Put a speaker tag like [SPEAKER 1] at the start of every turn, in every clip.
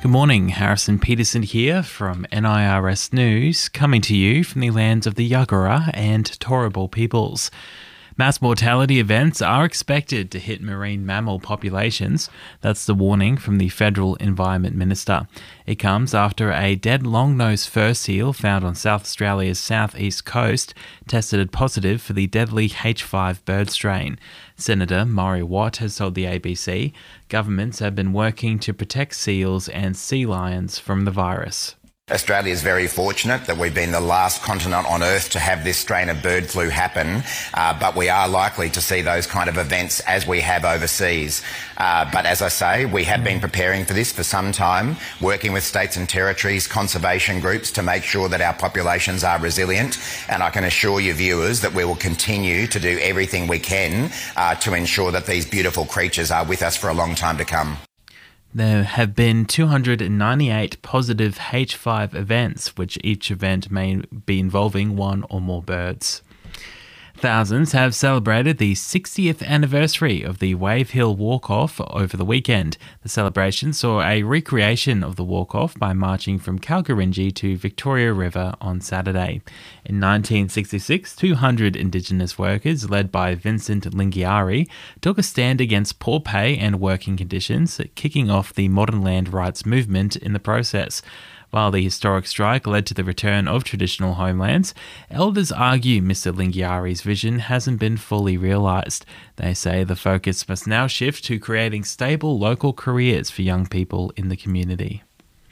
[SPEAKER 1] Good morning, Harrison Peterson here from NIRS News, coming to you from the lands of the Yagara and Turrbal peoples. Mass mortality events are expected to hit marine mammal populations. That's the warning from the Federal Environment Minister. It comes after a dead long-nosed fur seal found on South Australia's southeast coast tested positive for the deadly H5 bird strain. Senator Murray Watt has told the ABC governments have been working to protect seals and sea lions from the virus.
[SPEAKER 2] Australia is very fortunate that we've been the last continent on Earth to have this strain of bird flu happen, but we are likely to see those kind of events as we have overseas. But as I say, we have been preparing for this for some time, working with states and territories, conservation groups to make sure that our populations are resilient. And I can assure you viewers that we will continue to do everything we can to ensure that these beautiful creatures are with us for a long time to come.
[SPEAKER 1] There have been 298 positive H5 events, which each event may be involving one or more birds. Thousands have celebrated the 60th anniversary of the Wave Hill Walk-Off over the weekend. The celebration saw a recreation of the walk-off by marching from Kalgoorlie to Victoria River on Saturday. In 1966, 200 Indigenous workers, led by Vincent Lingiari, took a stand against poor pay and working conditions, kicking off the modern land rights movement in the process. While the historic strike led to the return of traditional homelands, elders argue Mr. Lingiari's vision hasn't been fully realised. They say the focus must now shift to creating stable local careers for young people in the community.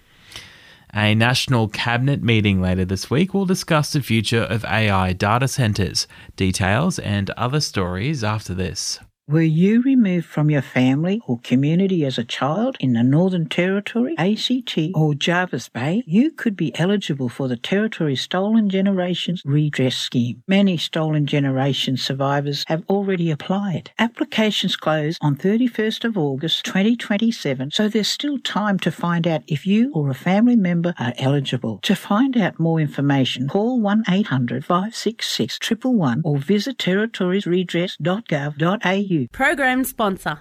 [SPEAKER 1] A national cabinet meeting later this week will discuss the future of AI data centres. Details and other stories after this.
[SPEAKER 3] Were you removed from your family or community as a child in the Northern Territory, ACT or Jervis Bay? You could be eligible for the Territory Stolen Generations Redress Scheme. Many Stolen Generations survivors have already applied. Applications close on 31st of August 2027, so there's still time to find out if you or a family member are eligible. To find out more information, call 1800 566 111 or visit territoriesredress.gov.au.
[SPEAKER 4] Program sponsor.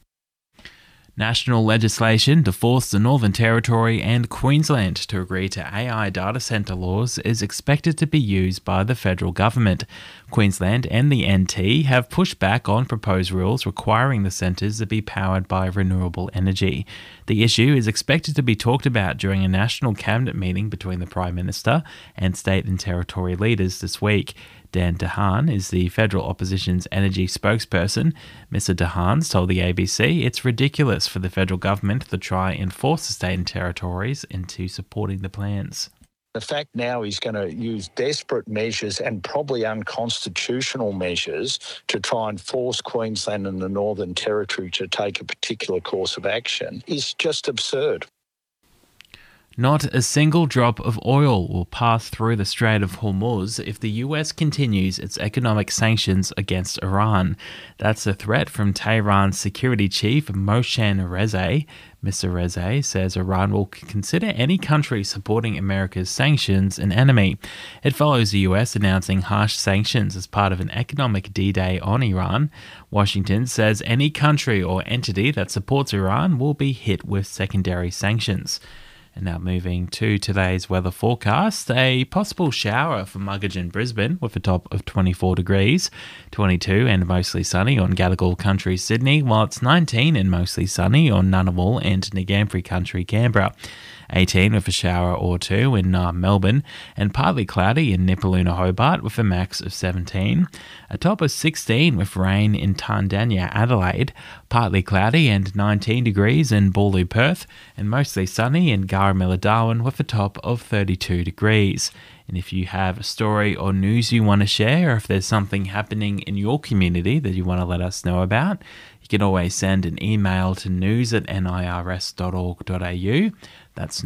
[SPEAKER 1] National legislation to force the Northern Territory and Queensland to agree to AI data centre laws is expected to be used by the federal government. Queensland and the NT have pushed back on proposed rules requiring the centres to be powered by renewable energy. The issue is expected to be talked about during a national cabinet meeting between the Prime Minister and state and territory leaders this week. Dan DeHaan is the federal opposition's energy spokesperson. Mr. DeHaan's told the ABC it's ridiculous for the federal government to try and force the state and territories into supporting the plans.
[SPEAKER 5] The fact now he's going to use desperate measures and probably unconstitutional measures to try and force Queensland and the Northern Territory to take a particular course of action is just absurd.
[SPEAKER 1] Not a single drop of oil will pass through the Strait of Hormuz if the US continues its economic sanctions against Iran. That's a threat from Tehran's security chief Mohsen Reza. Mr. Reza says Iran will consider any country supporting America's sanctions an enemy. It follows the US announcing harsh sanctions as part of an economic D-Day on Iran. Washington says any country or entity that supports Iran will be hit with secondary sanctions. And now moving to today's weather forecast, a possible shower for Muggage and Brisbane with a top of 24 degrees, 22 and mostly sunny on Gadigal Country, Sydney, while it's 19 and mostly sunny on Ngunnawal and Ngambri Country, Canberra. 18 with a shower or two in Melbourne, and partly cloudy in Nipaluna, Hobart with a max of 17. A top of 16 with rain in Tandanya, Adelaide, partly cloudy and 19 degrees in Bawley, Perth, and mostly sunny in Garamilla, Darwin with a top of 32 degrees. And if you have a story or news you want to share, or if there's something happening in your community that you want to let us know about, you can always send an email to news@nirs.org.au. That's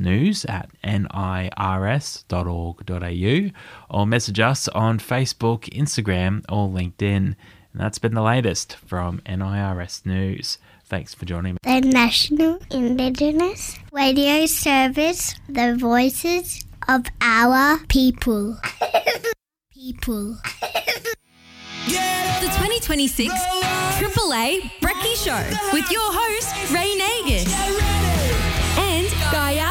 [SPEAKER 1] news@nirs.org.au, or message us on Facebook, Instagram, or LinkedIn. And that's been the latest from NIRS News. Thanks for joining me.
[SPEAKER 6] The National Indigenous Radio Service, the voices of our people.
[SPEAKER 7] The 2026 Triple A Brekkie Show with your host, Ray Nagus and Guy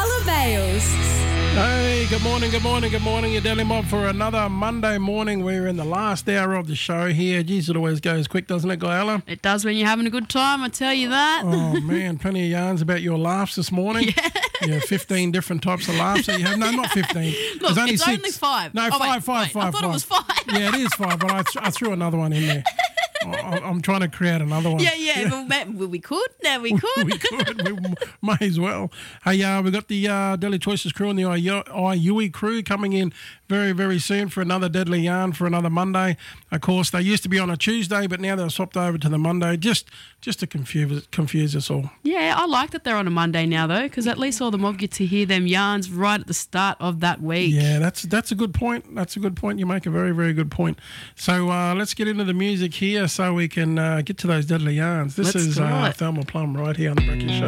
[SPEAKER 4] Good morning. Your Daily Mob for another Monday morning. We're in the last hour of the show here. Geez, it always goes quick, doesn't it, Guyella?
[SPEAKER 8] It does when you're having a good time, I tell you that.
[SPEAKER 4] Oh, man, plenty of yarns about your laughs this morning. Yeah, 15 different types of laughs that you have. No, not 15.
[SPEAKER 8] Look,
[SPEAKER 4] only
[SPEAKER 8] it's
[SPEAKER 4] 6.
[SPEAKER 8] only 5.
[SPEAKER 4] No, five.
[SPEAKER 8] I thought it was 5.
[SPEAKER 4] Yeah, it is 5, but I threw another one in there. I'm trying to create another one.
[SPEAKER 8] Yeah. Well, we could. Now we could.
[SPEAKER 4] We could. We may as well. Hey, we've got the Daily Choices crew and the IUI crew coming in very, very soon for another Deadly Yarn for another Monday. Of course, they used to be on a Tuesday, but now they've swapped over to the Monday just to confuse us all.
[SPEAKER 8] Yeah, I like that they're on a Monday now, though, because at least all the mob get to hear them yarns right at the start of that week.
[SPEAKER 4] Yeah, that's a good point. That's a good point. You make a very, very good point. So let's get into the music here so we can get to those Deadly Yarns. This is Thelma Plum right here on the Breakfast Show.